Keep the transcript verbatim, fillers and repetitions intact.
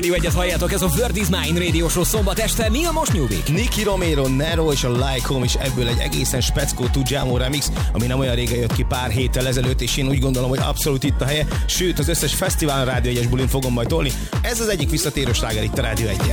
Rádió egyet halljátok, ez a Word is Mine Radio Show szombat este. Mi a most nyúvik? Nicky Romero, Nero és a Like Home, és ebből egy egészen speckó Tujamo remix, ami nem olyan régen jött ki, pár héttel ezelőtt, és én úgy gondolom, hogy abszolút itt a helye, sőt az összes fesztiválon Rádió egyes bulin fogom majd tolni. Ez az egyik visszatérő sláger itt a Rádió egyen.